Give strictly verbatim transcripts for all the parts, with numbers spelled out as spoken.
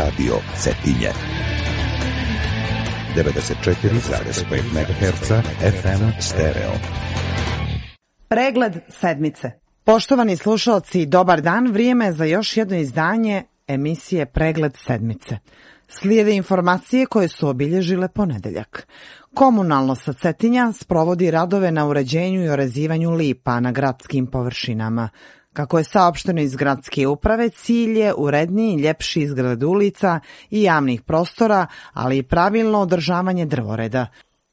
Radio Cetinje. devedeset četiri zarez pet megaherca F M stereo. Pregled sedmice. Poštovani slušalci, dobar dan, vrijeme za još jedno izdanje emisije Pregled sedmice. Slijede informacije koje su obilježile ponedeljak. Komunalno sa Cetinja sprovodi radove na uređenju i orezivanju lipa na gradskim površinama. Kako je saopšteno iz gradske uprave, cilj je uredniji i ljepši izgled ulica i javnih prostora, ali i pravilno održavanje drvoreda.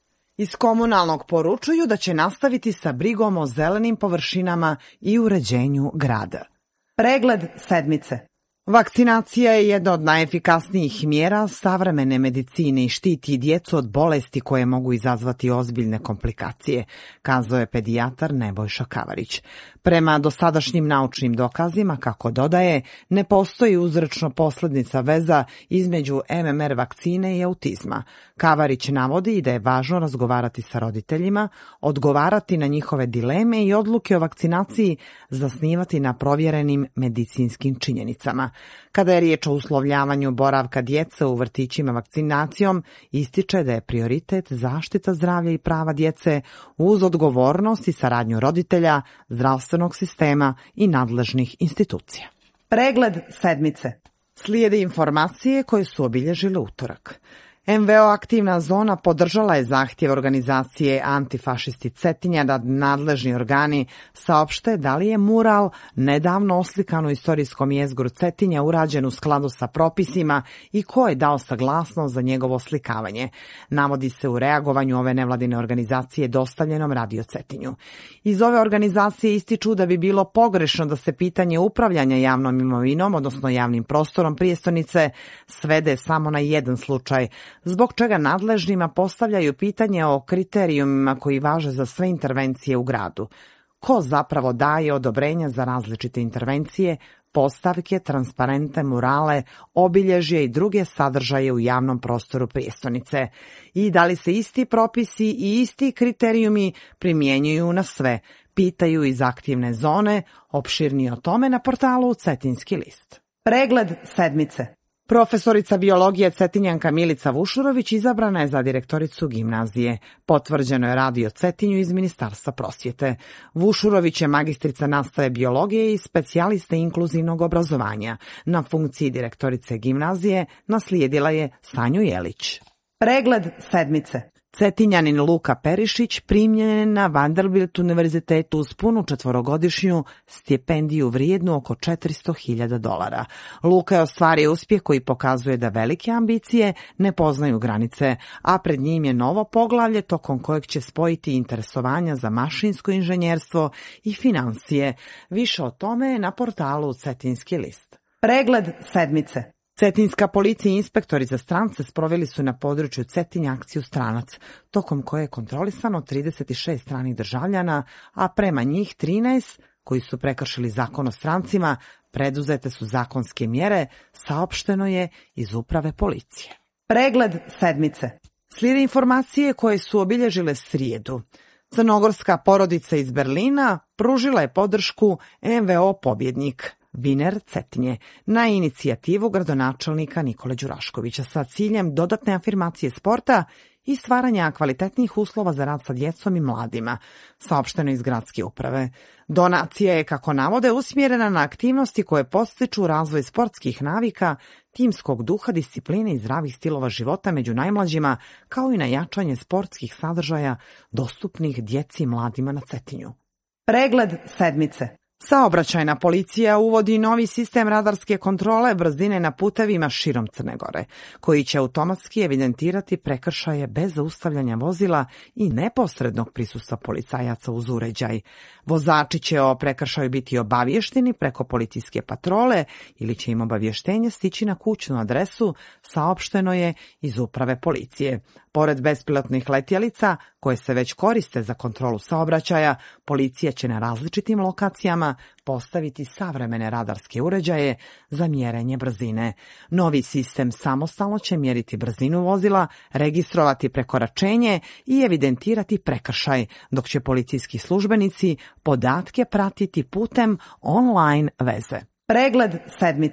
Iz komunalnog poručuju da će nastaviti sa brigom o zelenim površinama i uređenju grada. Pregled sedmice. Vakcinacija je jedna od najefikasnijih mjera savremene medicine i štiti djecu od bolesti koje mogu izazvati ozbiljne komplikacije, kazao je pedijatar Nebojša Kavarić. Prema dosadašnjim naučnim dokazima, kako dodaje, ne postoji uzročno-posljedična veza između M M R vakcine i autizma. Kavarić navodi da je važno razgovarati sa roditeljima, odgovarati na njihove dileme i odluke o vakcinaciji zasnivati na provjerenim medicinskim činjenicama. Kada je riječ o uslovljavanju boravka djece u vrtićima vakcinacijom, ističe da je prioritet zaštita zdravlja i prava djece uz odgovornost i saradnju roditelja, zdravstvenog sistema i nadležnih institucija. Pregled sedmice. Slijede informacije koje su obilježile utorak. M V O aktivna zona podržala je zahtjev organizacije Antifašisti Cetinja da nadležni organi saopšte da li je mural nedavno oslikan u istorijskom jezgru Cetinja urađen u skladu sa propisima i ko je dao saglasnost za njegovo oslikavanje. Navodi se u reagovanju ove nevladine organizacije dostavljenom Radio Cetinju. Iz ove organizacije ističu da bi bilo pogrešno da se pitanje upravljanja javnom imovinom, odnosno javnim prostorom prijestolnice, svede samo na jedan slučaj, zbog čega nadležnima postavljaju pitanje o kriterijumima koji važe za sve intervencije u gradu. Ko zapravo daje odobrenja za različite intervencije, postavke, transparente, murale, obilježje i druge sadržaje u javnom prostoru prijestolnice? I da li se isti propisi i isti kriterijumi primjenjuju na sve? Pitaju iz aktivne zone, opširnije o tome na portalu Cetinski list. Pregled sedmice. Profesorica biologije Cetinjanka Milica Vušurović izabrana je za direktoricu gimnazije. Potvrđeno je Radio Cetinju iz Ministarstva prosvjete. Vušurović je magistrica nastave biologije i specijaliste inkluzivnog obrazovanja. Na funkciji direktorice gimnazije naslijedila je Sanju Jelić. Pregled sedmice. Cetinjanin Luka Perišić primljen je na Vanderbilt univerzitetu uz punu četvorogodišnju stipendiju vrijednu oko četiristo hiljada dolara. Luka je ostvario uspjeh koji pokazuje da velike ambicije ne poznaju granice, a pred njim je novo poglavlje tokom kojeg će spojiti interesovanja za mašinsko inženjerstvo i financije. Više o tome je na portalu Cetinski list. Pregled sedmice. Cetinska policija i inspektori za strance sproveli su na području Cetinja akciju Stranac, tokom koje je kontrolisano trideset šest stranih državljana, a prema njih trinaest koji su prekršili zakon o strancima, preduzete su zakonske mjere, saopšteno je iz uprave policije. Pregled sedmice. Slijede informacije koje su obilježile srijedu. Crnogorska porodica iz Berlina pružila je podršku M V O pobjednik Viner Cetinje na inicijativu gradonačelnika Nikole Đuraškovića sa ciljem dodatne afirmacije sporta i stvaranja kvalitetnih uslova za rad sa djecom i mladima, saopšteno iz gradske uprave. Donacija je, kako navode, usmjerena na aktivnosti koje podstiču razvoj sportskih navika, timskog duha, discipline i zdravih stilova života među najmlađima, kao i na jačanje sportskih sadržaja dostupnih djeci i mladima na Cetinju. Pregled sedmice. Saobraćajna policija uvodi novi sistem radarske kontrole brzine na putevima širom Crne Gore, koji će automatski evidentirati prekršaje bez zaustavljanja vozila i neposrednog prisustva policajaca uz uređaj. Vozači će o prekršaju biti obavješteni preko policijske patrole ili će im obavještenje stići na kućnu adresu, saopšteno je iz uprave policije. Pored bespilotnih letjelica, koje se već koriste za kontrolu saobraćaja, policija će na različitim lokacijama postaviti savremene radarske uređaje za mjerenje brzine. Novi sistem samostalno će mjeriti brzinu vozila, registrovati prekoračenje i evidentirati prekršaj, dok će policijski službenici podatke pratiti putem online veze. Pregled sedmice.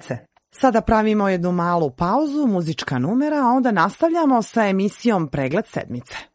Sada pravimo jednu malu pauzu, muzička numera, a onda nastavljamo sa emisijom Pregled sedmice.